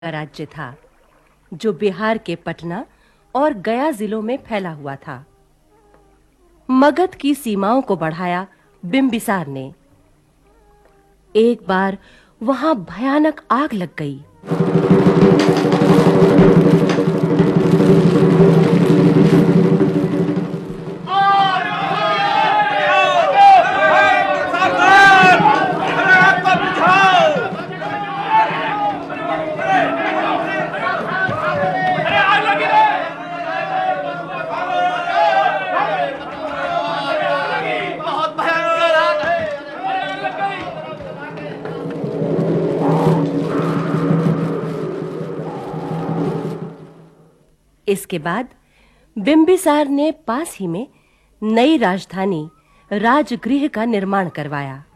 राज्य था जो बिहार के पटना और गया जिलों में फैला हुआ था। मगध की सीमाओं को बढ़ाया बिंबिसार ने। एक बार वहां भयानक आग लग गई। इसके बाद बिंबिसार ने पास ही में नई राजधानी राजगृह का निर्माण करवाया।